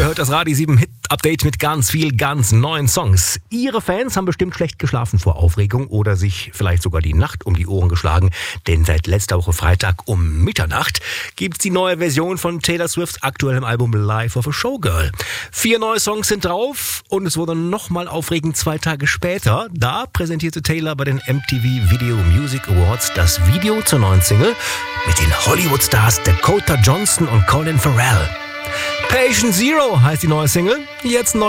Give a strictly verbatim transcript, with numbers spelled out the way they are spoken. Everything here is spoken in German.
hört das Radio sieben Hit Update mit ganz viel, ganz neuen Songs. Ihre Fans haben bestimmt schlecht geschlafen vor Aufregung oder sich vielleicht sogar die Nacht um die Ohren geschlagen, denn seit letzter Woche Freitag um Mitternacht gibt's die neue Version von Taylor Swifts aktuellem Album Life of a Showgirl. Vier neue Songs sind drauf und es wurde nochmal aufregend zwei Tage später. Da präsentierte Taylor bei den M T V Video Music Awards das Video zur neuen Single mit den Hollywood-Stars Dakota Johnson und Colin Farrell. Patient Zero heißt die neue Single. Jetzt neu